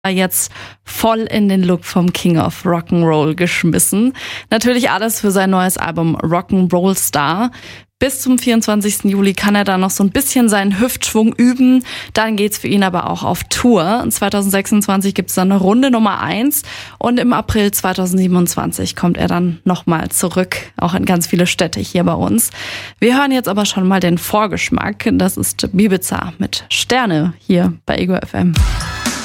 jetzt voll in den Look vom King of Rock'n'Roll geschmissen. Natürlich alles für sein neues Album Rock'n'Roll Star. Bis zum 24. Juli kann er da noch so ein bisschen seinen Hüftschwung üben. Dann geht's für ihn aber auch auf Tour. 2026 gibt's dann eine Runde Nummer 1 und im April 2027 kommt er dann nochmal zurück, auch in ganz viele Städte hier bei uns. Wir hören jetzt aber schon mal den Vorgeschmack. Das ist Bibiza mit Sterne hier bei Ego FM.